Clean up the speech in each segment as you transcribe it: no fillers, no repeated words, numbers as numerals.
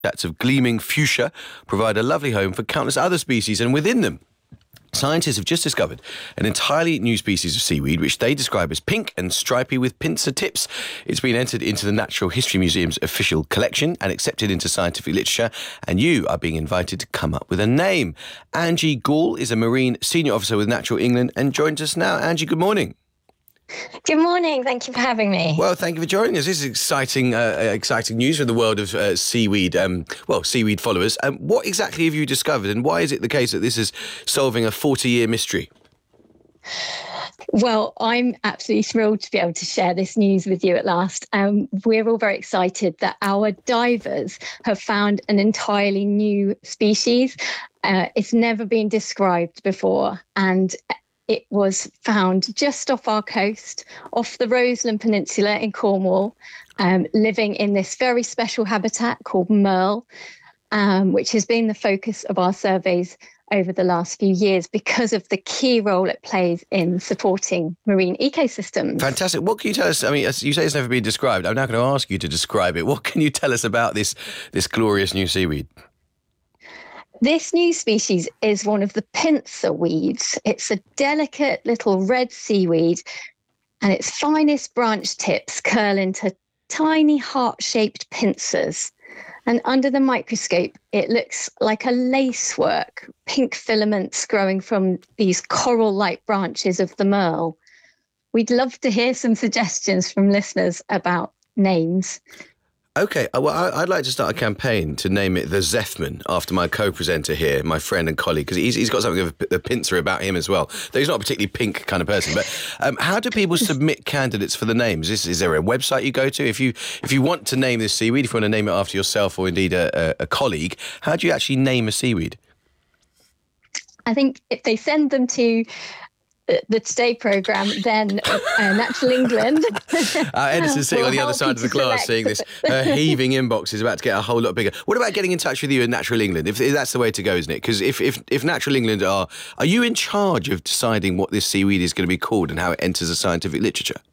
habitats of gleaming fuchsia provide a lovely home for countless other species, and within them, scientists have just discovered an entirely new species of seaweed, which they describe as pink and stripy with pincer tips. It's been entered into the Natural History Museum's official collection and accepted into scientific literature, and you are being invited to come up with a name. Angie Gall is a marine senior officer with Natural England and joins us now. Angie, good morning. Good morning. Thank you for having me. Well, thank you for joining us. This is exciting news from the world of seaweed, seaweed followers. What exactly have you discovered, and why is it the case that this is solving a 40-year mystery? Well, I'm absolutely thrilled to be able to share this news with you at last. We're all very excited that our divers have found an entirely new species. It's never been described before, and it was found just off our coast, off the Roseland Peninsula in Cornwall, living in this very special habitat called Merle, which has been the focus of our surveys over the last few years because of the key role it plays in supporting marine ecosystems. Fantastic. What can you tell us? I mean, as you say, it's never been described. I'm now going to ask you to describe it. What can you tell us about this glorious new seaweed? This new species is one of the pincer weeds. It's a delicate little red seaweed, and its finest branch tips curl into tiny heart-shaped pincers. And under the microscope, it looks like a lacework, pink filaments growing from these coral-like branches of the merle. We'd love to hear some suggestions from listeners about names. OK, well, I'd like to start a campaign to name it the Zephman after my co-presenter here, my friend and colleague, because he's got something of a pincer about him as well. Though he's not a particularly pink kind of person. But how do people submit candidates for the names? Is there a website you go to? If you want to name this seaweed, if you want to name it after yourself or indeed a colleague, how do you actually name a seaweed? I think if they send them to the Today programme, then Natural England. Edison's sitting on the other side of the glass seeing this. Her heaving inbox is about to get a whole lot bigger. What about getting in touch with you at Natural England? If that's the way to go, isn't it? Because if Natural England are you in charge of deciding what this seaweed is going to be called and how it enters the scientific literature?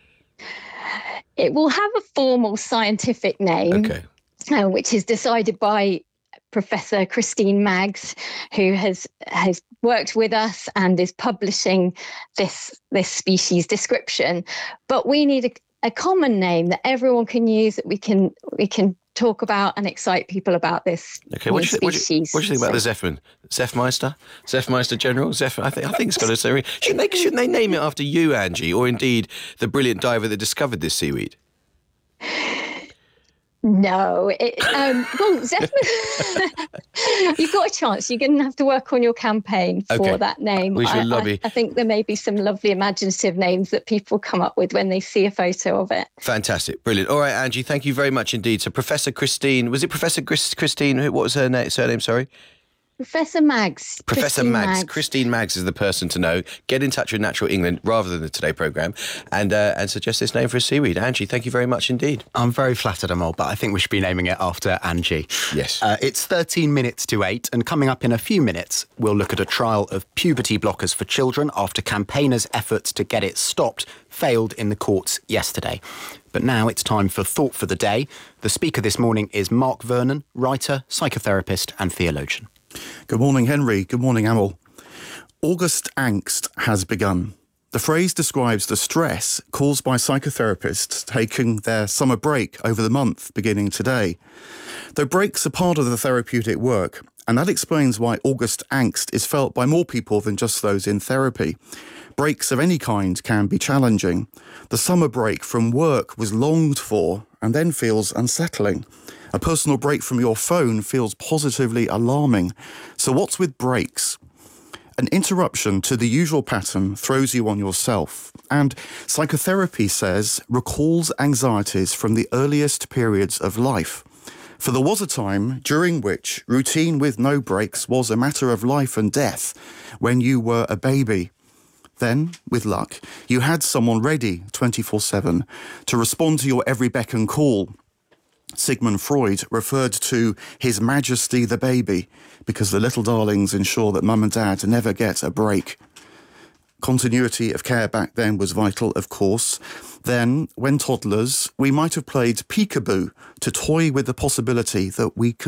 It will have a formal scientific name, okay, which is decided by Professor Christine Maggs, who has worked with us and is publishing this species description. But we need a common name that everyone can use, that we can talk about and excite people about this species. What do you think about the Zephman? Zephmeister General? I think it's got a story. Shouldn't they name it after you, Angie, or indeed the brilliant diver that discovered this seaweed? No, Zephman, you've got a chance. You're going to have to work on your campaign for that name. We should lobby. I think there may be some lovely imaginative names that people come up with when they see a photo of it. Fantastic. Brilliant. All right, Angie, thank you very much indeed. So Professor Christine, was it Professor Christine? What was her surname, sorry? Professor Maggs. Professor Maggs. Christine Maggs is the person to know. Get in touch with Natural England rather than the Today programme and suggest this name for a seaweed. Angie, thank you very much indeed. I'm very flattered, Amol, but I think we should be naming it after Angie. Yes. It's 13 minutes to 8, and coming up in a few minutes, we'll look at a trial of puberty blockers for children after campaigners' efforts to get it stopped failed in the courts yesterday. But now it's time for Thought for the Day. The speaker this morning is Mark Vernon, writer, psychotherapist and theologian. Good morning, Henry. Good morning, Amol. August angst has begun. The phrase describes the stress caused by psychotherapists taking their summer break over the month beginning today. Though breaks are part of the therapeutic work, and that explains why August angst is felt by more people than just those in therapy. Breaks of any kind can be challenging. The summer break from work was longed for and then feels unsettling. A personal break from your phone feels positively alarming. So what's with breaks? An interruption to the usual pattern throws you on yourself, and psychotherapy says recalls anxieties from the earliest periods of life. For there was a time during which routine with no breaks was a matter of life and death, when you were a baby. Then, with luck, you had someone ready 24/7 to respond to your every beck and call. Sigmund Freud referred to His Majesty the baby because the little darlings ensure that mum and dad never get a break. Continuity of care back then was vital, of course. Then, when toddlers, we might have played peekaboo to toy with the possibility that we could